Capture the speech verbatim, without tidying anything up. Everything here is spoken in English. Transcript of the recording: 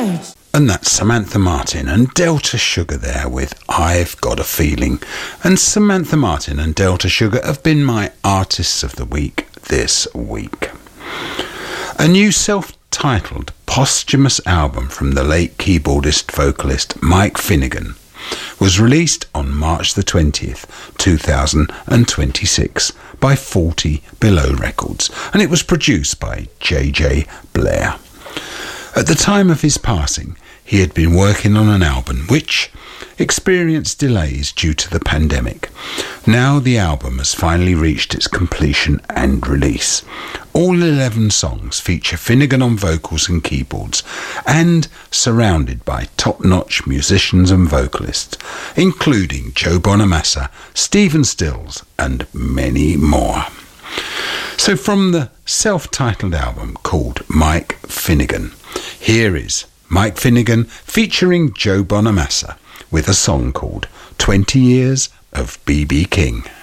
Church. And that's Samantha Martin and Delta Sugar there with I've Got a Feeling. And Samantha Martin and Delta Sugar have been my artists of the week this week. A new self-titled posthumous album from the late keyboardist vocalist Mike Finnegan was released on March the twentieth, two thousand twenty-six by forty Below Records, and it was produced by J J Blair. At the time of his passing, he had been working on an album which experienced delays due to the pandemic. Now the album has finally reached its completion and release. All eleven songs feature Finnegan on vocals and keyboards, and surrounded by top-notch musicians and vocalists, including Joe Bonamassa, Stephen Stills, and many more. So from the self-titled album called Mike Finnegan, here is Mike Finnegan featuring Joe Bonamassa with a song called twenty years of B B King.